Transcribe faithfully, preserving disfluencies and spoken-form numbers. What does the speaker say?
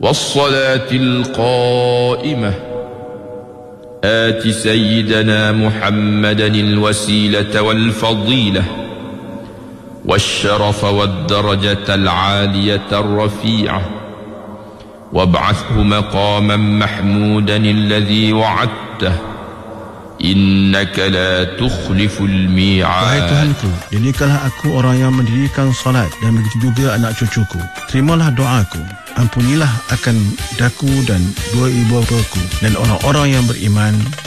والصلاة القائمة آت سيدنا محمدا الوسيلة والفضيلة والشرف والدرجة العالية الرفيعة وابعثه مقاما محمودا الذي وعدته إنك لا تخلف الميعاد. Wahai Tuhanku, jadikanlah aku orang yang mendirikan salat dan begitu juga anak cucuku. Terimalah doaku, ampunilah akan daku dan dua ibu bapaku dan orang-orang yang beriman